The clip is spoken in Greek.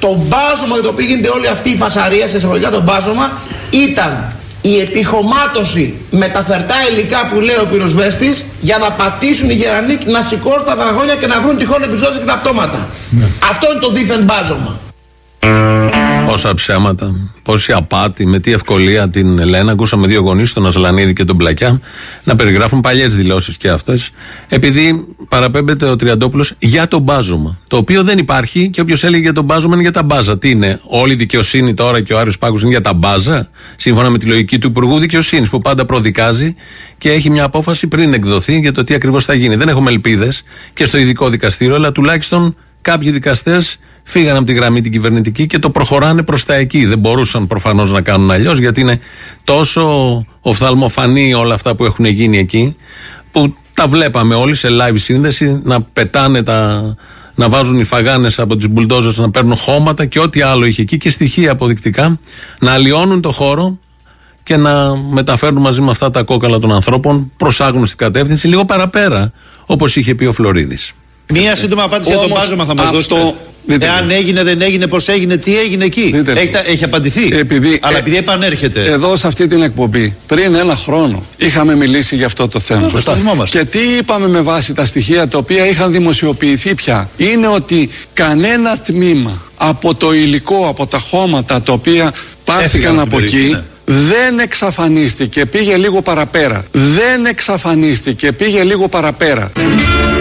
Το μπάζωμα για το οποίο γίνεται όλη αυτή η φασαρία, σε εισαγωγικά το μπάζωμα, ήταν η επιχωμάτωση με τα φερτά υλικά που λέει ο πυροσβέστης για να πατήσουν οι γερανοί, να σηκώσουν τα δραγόνια και να βρουν τυχόν επεισόδια και τα πτώματα. Αυτό είναι το δίθεν μπάζωμα. Πόσα ψέματα, πόση απάτη, με τι ευκολία την Ελένα. Ακούσαμε δύο γονείς, τον Ασλανίδη και τον Πλακιά, να περιγράφουν παλιές δηλώσεις και αυτές. Επειδή παραπέμπεται ο Τριαντόπουλος για το μπάζωμα. Το οποίο δεν υπάρχει και όποιος έλεγε για το μπάζωμα είναι για τα μπάζα. Τι είναι, όλη η δικαιοσύνη τώρα και ο Άρης Πάκος είναι για τα μπάζα, σύμφωνα με τη λογική του Υπουργού Δικαιοσύνης που πάντα προδικάζει και έχει μια απόφαση πριν εκδοθεί για το τι ακριβώς θα γίνει. Δεν έχουμε ελπίδες και στο ειδικό δικαστήριο, αλλά τουλάχιστον κάποιοι δικαστές φύγαν από τη γραμμή την κυβερνητική και το προχωράνε προς τα εκεί. Δεν μπορούσαν προφανώς να κάνουν αλλιώς, γιατί είναι τόσο οφθαλμοφανή όλα αυτά που έχουν γίνει εκεί, που τα βλέπαμε όλοι σε live σύνδεση να πετάνε να βάζουν οι φαγάνες από τις μπουλντόζες, να παίρνουν χώματα και ό,τι άλλο είχε εκεί και στοιχεία αποδεικτικά, να αλλοιώνουν το χώρο και να μεταφέρουν μαζί με αυτά τα κόκαλα των ανθρώπων προς άγνωστη κατεύθυνση, λίγο παραπέρα, όπως είχε πει ο Φλωρίδης. Μία σύντομα απάντηση για το μπάζωμα θα μας δώσετε. Εάν έγινε, δεν έγινε, πώς έγινε, τι έγινε εκεί. Έχει απαντηθεί. Αλλά επειδή επανέρχεται. Εδώ σε αυτή την εκπομπή, πριν ένα χρόνο, είχαμε μιλήσει για αυτό το θέμα. Και τι είπαμε με βάση τα στοιχεία τα οποία είχαν δημοσιοποιηθεί πια. Είναι ότι κανένα τμήμα από το υλικό, από τα χώματα τα οποία πάρθηκαν από εκεί, δεν εξαφανίστηκε, πήγε λίγο παραπέρα. Δεν εξαφανίστηκε, πήγε λίγο παραπέρα.